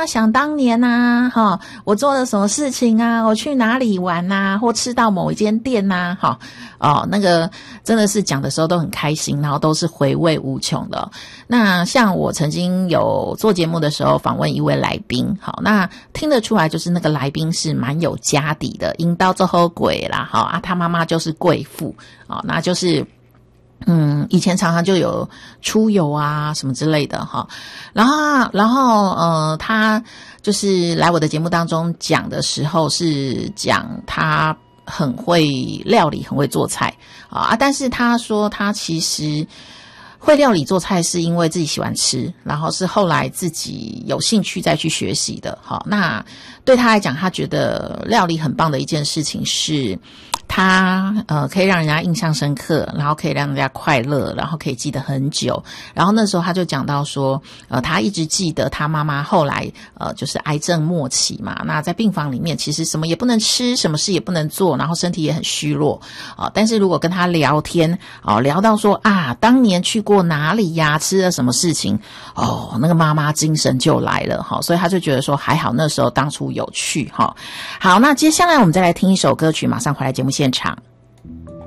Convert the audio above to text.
啊，想当年啊，我做了什么事情啊，我去哪里玩啊，或吃到某一间店啊，那个真的是讲的时候都很开心，然后都是回味无穷的。那像我曾经有做节目的时候访问一位来宾，那听得出来就是那个来宾是蛮有家底的，引到这后鬼啦，他妈妈就是贵妇，那就是以前常常就有出游啊什么之类的哈，然后他就是来我的节目当中讲的时候是讲他很会料理，很会做菜但是他说他其实会料理做菜是因为自己喜欢吃，然后是后来自己有兴趣再去学习的。好，那对他来讲，他觉得料理很棒的一件事情是他可以让人家印象深刻，然后可以让人家快乐，然后可以记得很久。然后那时候他就讲到说他一直记得他妈妈后来就是癌症末期嘛，那在病房里面其实什么也不能吃，什么事也不能做，然后身体也很虚弱但是如果跟他聊天聊到说当年去过哪里呀，吃了什么事情那个妈妈精神就来了所以他就觉得说还好那时候当初有去好，那接下来我们再来听一首歌曲，马上回来节目现场。